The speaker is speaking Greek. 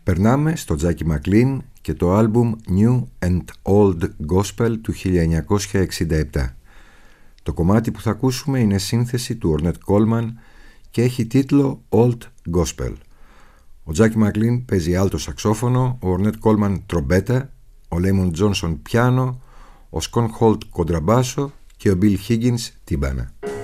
Περνάμε στο Τζάκι Μακλίν και το άλμπουμ New and Old Gospel του 1967. Το κομμάτι που θα ακούσουμε είναι σύνθεση του Ornette Coleman και έχει τίτλο Old Gospel. Ο Τζάκι Μακλίν παίζει άλτο σαξόφωνο, ο Ornette Coleman τρομπέτα, ο Λέιμον Τζόνσον πιάνο, ο Σκον Χολτ κοντραμπάσο και ο Bill Higgins τύμπανα.